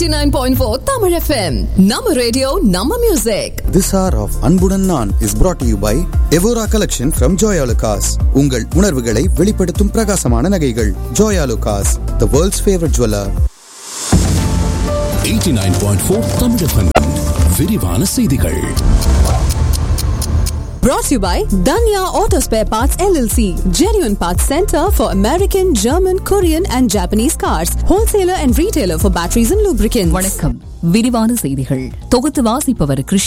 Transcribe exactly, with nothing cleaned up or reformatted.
eighty-nine point four Tamil F M. Nama radio, Nama music. This hour of Anbudan Naan is brought to you by Evora Collection from Joya Lucas. உங்கள் உணர்வுகளை வெளிப்படுத்தும் பிரகாசமான நகைகள். Joya Lucas, the world's favorite jeweler. eighty-nine point four Tamil F M. விரிவான செய்திகள். Brought to you by Danya Auto Spare Parts L L C, genuine parts center for American, German, Korean and Japanese cars, wholesaler and retailer for batteries and lubricants. வணக்கம். விரிவான செய்திகள் தொகுத்து வாசிப்பவர் கிருஷ்ண